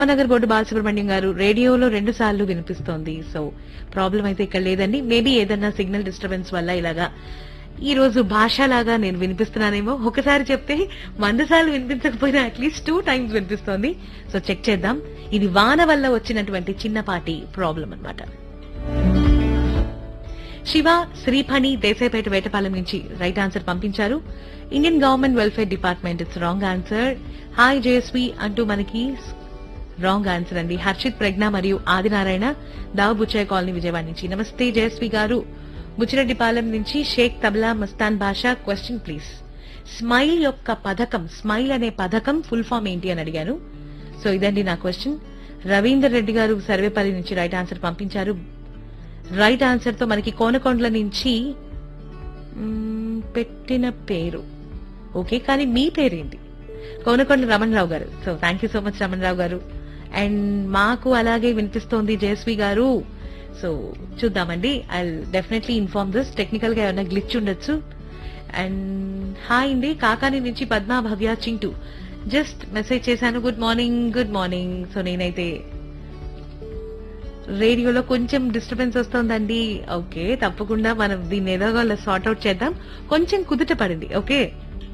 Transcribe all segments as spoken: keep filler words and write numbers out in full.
Nagar board Balasubrahmanyam గారు రేడియోలో రెండు సార్లు వినిపిస్తోంది. సో ప్రాబ్లం అయితే ఇక్కడ లేదండి. మేబీ ఏదన్నా సిగ్నల్ డిస్టర్బెన్స్ వల్ల ఇలాగా ఈ రోజు భాషలాగా నేను వినిపిస్తున్నానేమో. ఒకసారి చెప్తే వంద సార్లు వినిపించకపోయినా అట్లీస్ట్ టూ టైమ్స్ వినిపిస్తోంది. సో చెక్ చేద్దాం. ఇది వాన వల్ల వచ్చినటువంటి చిన్నపాటి ప్రాబ్లం అన్నమాట. శివ శ్రీఫణి దేశాయిపేట వేటపాలెం నుంచి రైట్ ఆన్సర్ పంపించారు. Indian government welfare department it's wrong answer. Hi JSV అంటూ మనకి రాంగ్ ఆన్సర్ అండి. హర్షిత్ ప్రజ్ఞ మరియు ఆదినారాయణ దావ్ బుచ్చయ్య కాలనీ విజయవాడ నుంచి. నమస్తే జయశ్రీ గారు. బుచ్చిరెడ్డిపాలెం నుంచి షేక్ తబలా మస్తాన్ బాషా. Question please. స్మైల్ యొక్క పథకం, స్మైల్ అనే పథకం ఫుల్ ఫామ్ ఏంటి అని అడిగాను. సో ఇదండి నా క్వశ్చన్. రవీందర్ రెడ్డి గారు సర్వేపల్లి నుంచి రైట్ ఆన్సర్ పంపించారు. రైట్ ఆన్సర్ తో మనకి కోనకొండల నుంచి పెట్టిన పేరు ఓకే, కానీ మీ పేరేంటి? కోనకొండ రమణరావు గారు. So thank you so much Ramana Rao గారు. అండ్ మాకు అలాగే వినిపిస్తోంది జయశ్రీ గారు. సో చూద్దామండి. I definitely inform this. Technical గా ఏమైనా గ్లిచ్ ఉండొచ్చు. అండ్ హాయ్ అండి కాకాని నుంచి పద్మా భవ్య చింటూ జస్ట్ మెసేజ్ చేశాను. Good morning good morning. So నేనైతే రేడియోలో కొంచెం డిస్టర్బెన్స్ వస్తుందండి. ఓకే, తప్పకుండా మనం దీన్ని ఏదో సార్ట్ అవుట్ చేద్దాం. కొంచెం కుదుట పడింది. ఓకే,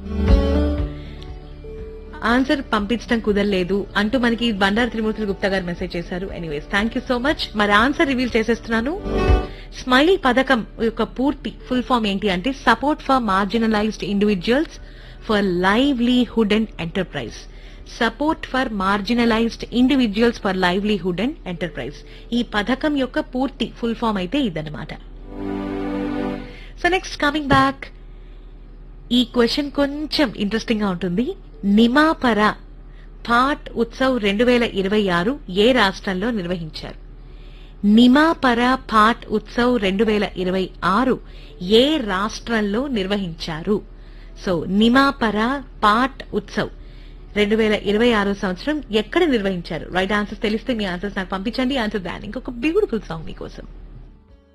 ఆన్సర్ పంపించడం కుదరలేదు అంటూ మనకి బండారు త్రిమూర్తులు గుప్తా గారు మెసేజ్ చేశారు. Anyways thank you so much. మరి ఆన్సర్ రివీల్ చేసేస్తున్నాను. స్మైల్ పథకం యొక్క పూర్తి ఫుల్ ఫామ్ ఏంటి అంటే support for marginalised individuals for livelihood and enterprise. Support for marginalised individuals for livelihood and enterprise. ఈ పథకం యొక్క పూర్తి ఫుల్ ఫామ్ అయితే ఇదన్నమాట. సో నెక్స్ట్ కమింగ్ బ్యాక్, ఈ క్వశ్చన్ కొంచెం ఇంట్రెస్టింగ్ గా ఉంటుంది. నిమాపర పాట్ ఉత్సవ్ రెండు వేల ఇరవై ఆరు ఏ రాష్ట్రంలో నిర్వహించారు? నిమాపర పాట్ ఉత్సవ్ రెండు వేల ఇరవై ఆరు ఏ రాష్ట్రంలో నిర్వహించారు? సో నిమాపర పాట్ ఉత్సవ్ రెండు వేల ఇరవై ఆరో సంవత్సరం ఎక్కడ నిర్వహించారు? రైట్ ఆన్సర్స్ తెలిస్తే మీ ఆన్సర్స్ నాకు పంపించండి. ఆన్సర్ దాని ఇంకొక బ్యూటిఫుల్ సాంగ్ మీకోసం.